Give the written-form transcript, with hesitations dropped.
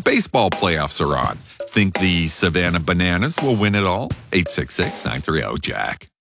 baseball playoffs are on. Think the Savannah Bananas will win it all? 866-930-JACK.